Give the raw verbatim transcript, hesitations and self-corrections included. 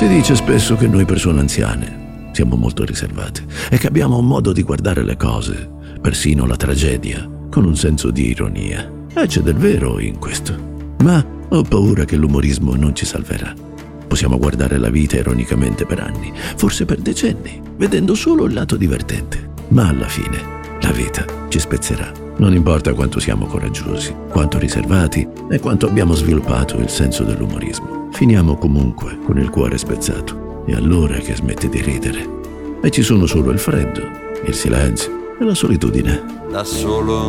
Si dice spesso che noi persone anziane siamo molto riservate e che abbiamo un modo di guardare le cose, persino la tragedia, con un senso di ironia. E c'è del vero in questo. Ma ho paura che l'umorismo non ci salverà. Possiamo guardare la vita ironicamente per anni, forse per decenni, vedendo solo il lato divertente. Ma alla fine la vita ci spezzerà. Non importa quanto siamo coraggiosi, quanto riservati e quanto abbiamo sviluppato il senso dell'umorismo. Finiamo comunque con il cuore spezzato. E allora che smette di ridere. E ci sono solo il freddo, il silenzio e la solitudine. Da solo